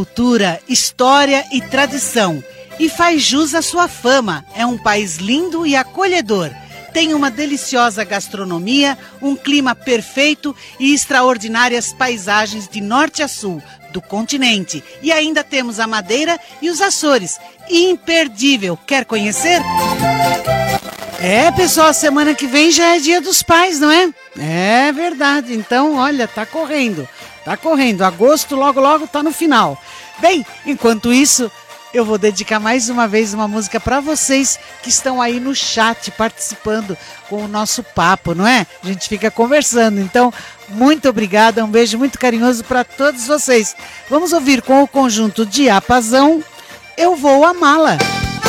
Cultura, história e tradição. E faz jus à sua fama. É um país lindo e acolhedor. Tem uma deliciosa gastronomia, um clima perfeito e extraordinárias paisagens de norte a sul do continente. E ainda temos a Madeira e os Açores. Imperdível. Quer conhecer? Pessoal, semana que vem já é Dia dos Pais, não é? É verdade. Então, olha, tá correndo. Tá correndo. Agosto logo tá no final. Bem, enquanto isso, eu vou dedicar mais uma vez uma música para vocês que estão aí no chat participando com o nosso papo, não é? A gente fica conversando. Então, muito obrigada, um beijo muito carinhoso para todos vocês. Vamos ouvir com o conjunto Diapasão, Eu Vou Amá-la.